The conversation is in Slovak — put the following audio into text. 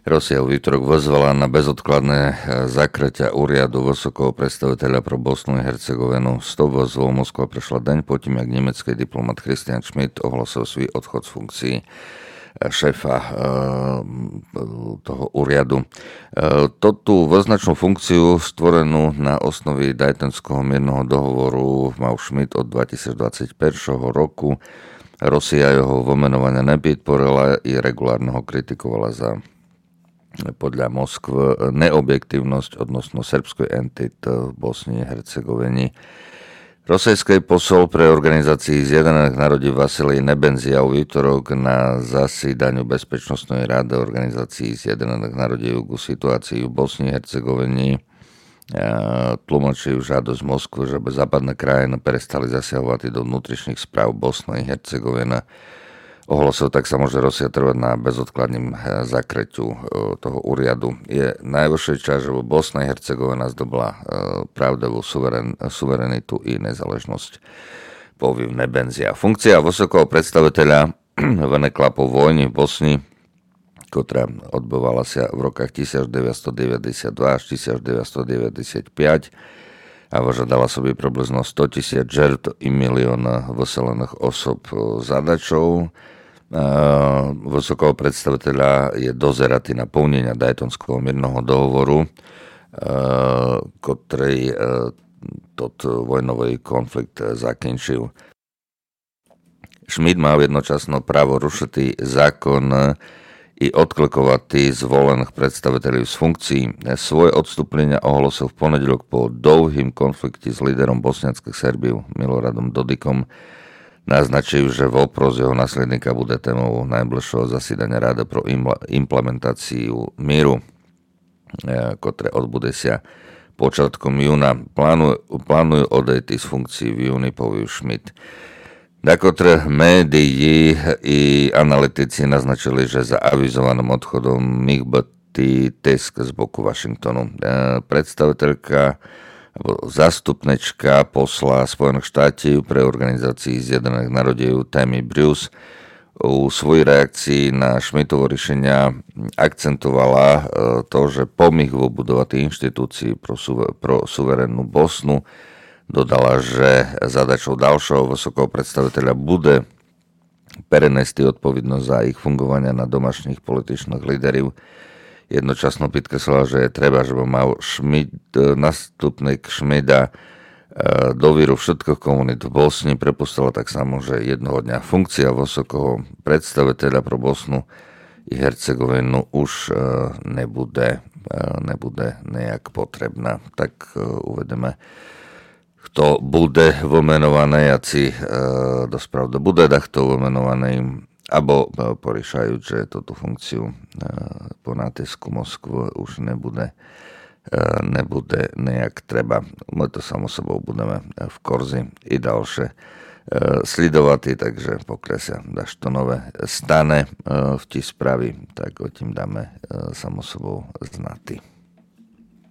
Rosia v útorok vyzvala na bezodkladné zakrytia úriadu vysokého predstaviteľa pro Bosnu a Hercegovinu. S tou výzvou Moskva prešla deň po tým, jak nemecký diplomat Christian Schmidt ohlasil svoj odchod z funkcií šéfa toho úriadu. Tú význačnú funkciu stvorenú na osnovi Daytonského mierneho dohovoru mal Schmidt od 2021 roku. Rosia jeho vymenovania nepodporila i regulárne ho kritikovala za podľa Moskvy neobjektívnosť odnosno srbskej entit v Bosni a Hercegovini. Rosijský posol pre organizácii Zjednotených národov Vasilij Nebenzia v útorok na zasídaniu Bezpečnostnej rady organizácií Zjednotených národov ku situácii v Bosni a Hercegovini tlmočil žiadosť Moskvy, že by západné krajiny prestali zasiahovať do vnútričných správ Bosny a Hercegovina. Ohlasil tak sa môže Rosia trvať na bezodkladným zakrytiu toho úriadu. Je najvyšší čas, že Bosna a Hercegovina zdobila pravdivú suverenitu i nezáležnosť, povie Nebenzia. Funkcia vysokého predstaviteľa vynekla po vojni v Bosni, ktorá odbyvala sa v rokách 1992 až 1995 a vyžadala sobie približno 100 000 žертв i milióna vyselených osob zadačov. Vysokého predstaviteľa je dozeratý na plnenia Daytonského mierneho dohovoru, ktorý vojnový konflikt zakončil. Schmidt má jednočasno právo rušiť zákon i odklikovať zvolených predstaviteľov z funkcií. Svoje odstúplenia ohlasil v ponedeľok po dlhým konflikte s líderom bosniackých Serbiu Miloradom Dodikom. Naznačil, že vopros jeho nasledníka bude témou najbližšieho zasídania Rady pro implementáciu míru, ktoré odbude sa počiatkom júna. Plánujú odejsť z funkcií v júni, povie Schmidt. Dakotre médií i analytici naznačili, že za avizovaným odchodom mých byť tisk z boku Washingtonu. Predstaviteľka zástupnečka posla Spojených štátov pre organizácii Zjednotených národov Tammy Bruce u svojej reakcii na Schmidtovo riešenia akcentovala to, že pomých vybudovať inštitúcii pro suverénnu Bosnu. Dodala, že zadačou ďalšieho vysokého predstaviteľa bude prenesti odpovednosť za ich fungovania na domašných političných líderov. Jednočasno podkreslila, že je treba, že by mal nástupník Schmidta dôveru všetkých komunít v Bosni. Prepustila tak samo, že jednoho dňa funkcia vysokého predstaviteľa pro Bosnu i Hercegovinu už nebude nejak potrebná. Tak uvedeme, kto bude vymenovaný, aci dosť pravda bude takto vymenovaný, abo poríšajú, že túto funkciu po nátisku Moskvy už nebude nejak treba. My to samo sebou budeme v Korzi i ďalšie sledovať, takže pokresia daž to nové stane v tí správy, tak o tým dáme samo sebou znatý.